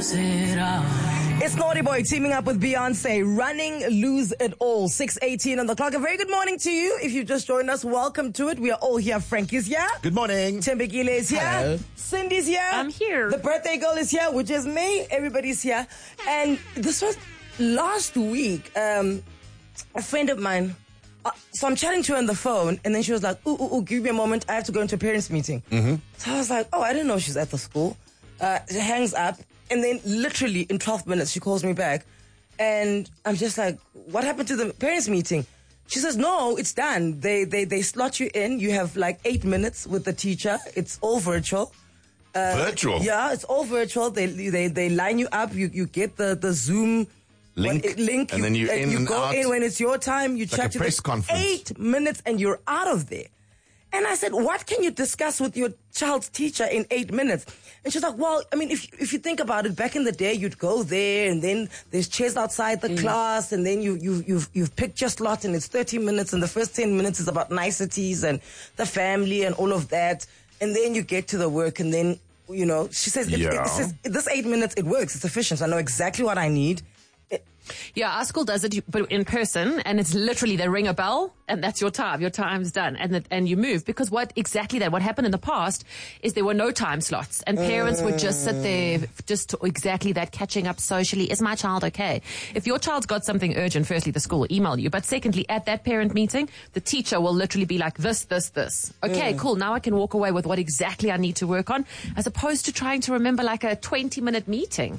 It's Naughty Boy teaming up with Beyonce, Running, Lose It All, 6:18 on the clock. A very good morning to you. If you've just joined us, welcome to it. We are all here. Frankie's here. Good morning. Tembekile is here. Hello. Cindy's here. I'm here. The birthday girl is here, which is me. Everybody's here. And this was last week. A friend of mine, so I'm chatting to her on the phone, and then she was like, ooh, give me a moment. I have to go into a parents' meeting. Mm-hmm. So I was like, oh, I didn't know she's at the school. She hangs up. And then literally in 12 minutes, she calls me back. And I'm just like, what happened to the parents' meeting? She says, no, it's done. They slot you in. You have like 8 minutes with the teacher. It's all virtual. Virtual? Yeah, it's all virtual. They line you up. You get the Zoom link. And then you go out. in when it's your time. You chat like a to press them. conference. 8 minutes and you're out of there. And I said, what can you discuss with your child's teacher in 8 minutes? And she's like, well, I mean, if you think about it, back in the day, you'd go there and then there's chairs outside the class and then you've picked your slot and it's 30 minutes and the first 10 minutes is about niceties and the family and all of that. And then you get to the work and then, you know, she says, this 8 minutes, it works. It's efficient. So I know exactly what I need. Yeah, our school does it, but in person, and it's literally they ring a bell, and that's your time. Your time's done, and you move. Because what happened in the past is there were no time slots, and parents would just sit there, just exactly that, catching up socially. Is my child okay? If your child's got something urgent, firstly, the school will email you, but secondly, at that parent meeting, the teacher will literally be like, this. Okay, cool. Now I can walk away with what exactly I need to work on, as opposed to trying to remember like a 20-minute meeting.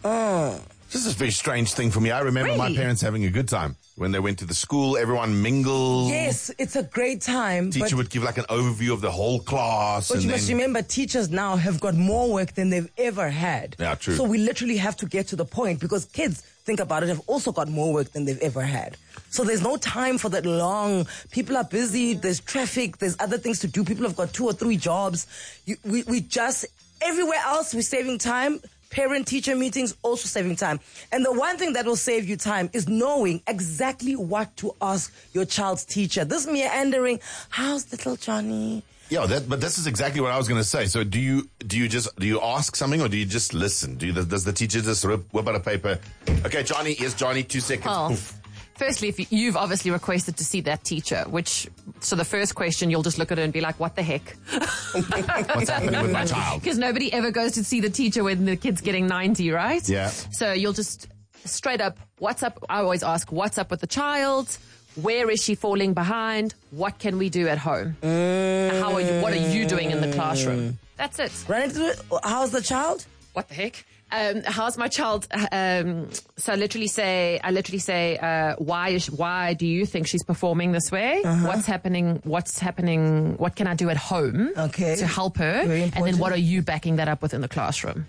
This is a very strange thing for me. I remember my parents having a good time. When they went to the school, everyone mingled. Yes, it's a great time. Teacher would give like an overview of the whole class. But you must remember, teachers now have got more work than they've ever had. Yeah, true. So we literally have to get to the point because kids, think about it, have also got more work than they've ever had. So there's no time for that long. People are busy. There's traffic. There's other things to do. People have got 2 or 3 jobs. We just, everywhere else, we're saving time. Parent-teacher meetings, also saving time. And the one thing that will save you time is knowing exactly what to ask your child's teacher. This meandering, how's little Johnny? Yeah, but this is exactly what I was going to say. So do you ask something or do you just listen? Does the teacher just whip out a paper? Okay, Johnny, yes, Johnny, 2 seconds. Oh. Poof. Firstly, if you've obviously requested to see that teacher, so the first question, you'll just look at her and be like, what the heck? What's happening with my child? Because nobody ever goes to see the teacher when the kid's getting 90, right? Yeah. So you'll just straight up, what's up? I always ask, what's up with the child? Where is she falling behind? What can we do at home? What are you doing in the classroom? That's it. Run into it. How's the child? What the heck? How's my child? So I literally say, why do you think she's performing this way? What's happening? What can I do at home to help her? And then what are you backing that up with in the classroom?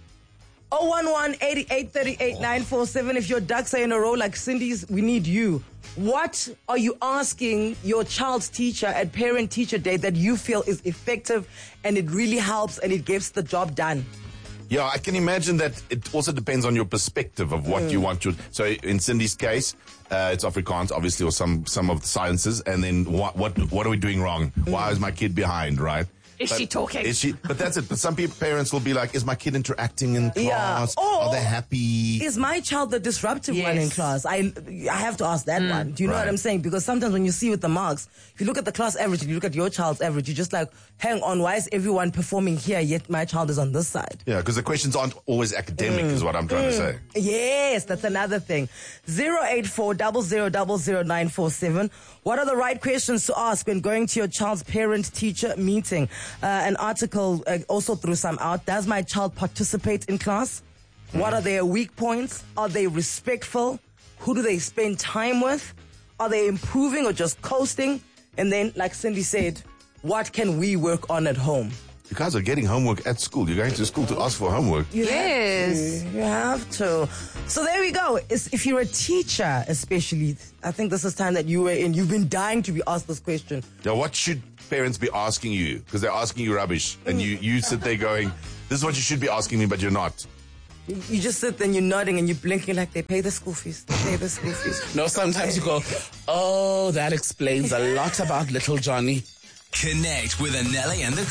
011-8838-947. If your ducks are in a row like Cindy's, we need you. What are you asking your child's teacher at parent-teacher day that you feel is effective and it really helps and it gets the job done? Yeah, I can imagine that it also depends on your perspective of what you want to. So in Cindy's case, it's Afrikaans, obviously, or some of the sciences. And then what are we doing wrong? Why is my kid behind, right? Is she talking? But that's it. But some parents will be like, is my kid interacting in class? Yeah. Are they happy? Is my child the disruptive one in class? I have to ask that one. Do you know what I'm saying? Because sometimes when you see with the marks, if you look at the class average and you look at your child's average, you're just like, hang on, why is everyone performing here yet my child is on this side? Yeah, because the questions aren't always academic is what I'm trying to say. Yes, that's another thing. 084-0000-947. What are the right questions to ask when going to your child's parent-teacher meeting? An article also threw some out. Does my child participate in class? What are their weak points? Are they respectful? Who do they spend time with? Are they improving or just coasting? And then, like Cindy said, what can we work on at home? You guys are getting homework at school. You're going to school to ask for homework. You have to. So there we go. If you're a teacher, especially, I think this is time that you were in. You've been dying to be asked this question. Yeah, what should parents be asking you? Because they're asking you rubbish. And you sit there going, this is what you should be asking me, but you're not. You just sit there and you're nodding and you're blinking like they pay the school fees. They pay the school fees. No, sometimes you go, oh, that explains a lot about little Johnny. Connect with Anelli and the